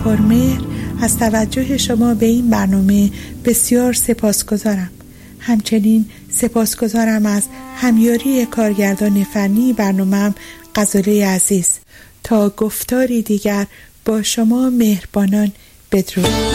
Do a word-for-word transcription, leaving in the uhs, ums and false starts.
پرمهر از توجه شما به این برنامه بسیار سپاسگزارم. همچنین سپاسگزارم از همیاری کارگردان فنی برنامه‌ام غزاله عزیز. تا گفتاری دیگر با شما مهربانان، بدرود.